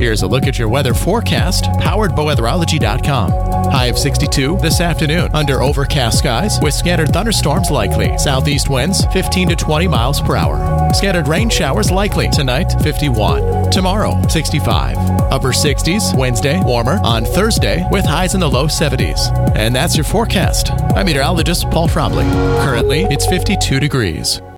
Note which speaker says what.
Speaker 1: Here's a look at your weather forecast, powered by weatherology.com. High of 62 this afternoon under overcast skies with scattered thunderstorms likely. Southeast winds 15 to 20 miles per hour. Scattered rain showers likely tonight, 51. Tomorrow, 65. Upper 60s Wednesday, warmer on Thursday with highs in the low 70s. And that's your forecast. I'm meteorologist Paul Trombley. Currently, it's 52 degrees.